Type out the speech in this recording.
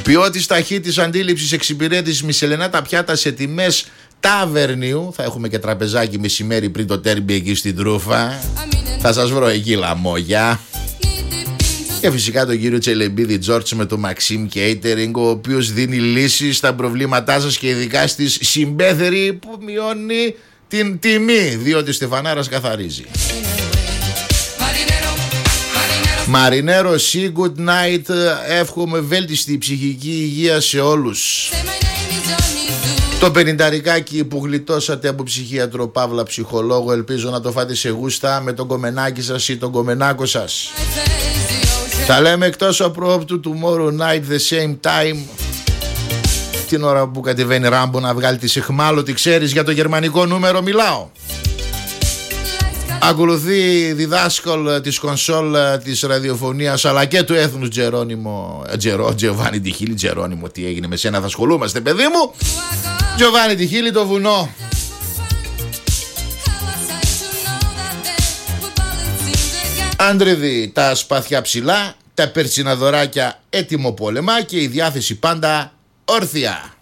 Ποιότης ταχύτης αντίληψης εξυπηρέτησης μισελενά τα πιάτα σε τιμές ταβερνίου. Θα έχουμε και τραπεζάκι μεσημέρι πριν το τέρμπι εκεί στην Τρούφα. Θα σας βρω εκεί λαμόγια. Και φυσικά τον κύριο Τσελεμπίδη Τζόρτς με το Maxim Catering, ο οποίος δίνει λύσεις στα προβλήματά σας και ειδικά στις συμπέθεροι που μειώνει την τιμή, διότι Στεφανάρας καθαρίζει. Μαρινέρο, see good night. Εύχομαι βέλτιστη ψυχική υγεία σε όλους. Το πενηνταρικάκι που γλιτώσατε από ψυχίατρο παύλα ψυχολόγο, ελπίζω να το φάτε σε γούστα με τον κομμενάκι σας ή τον κομμενάκο σας. Τα λέμε εκτός απρόπτου tomorrow night the same time. Την ώρα που κατεβαίνει Ράμπο να βγάλει τη σιχμάλωτη, ξέρεις για το γερμανικό νούμερο μιλάω. Ακολουθεί διδάσκαλ της κονσόλ της ραδιοφωνίας αλλά και του έθνους Τζοβάνι Τιχίλη. Τζερόνιμο, τι έγινε με σένα, θα ασχολούμαστε παιδί μου. Τζοβάνι Τιχίλη, το βουνό. Άντρεδη, τα σπαθιά ψηλά, τα περσιναδωράκια έτοιμο πόλεμα και η διάθεση πάντα όρθια.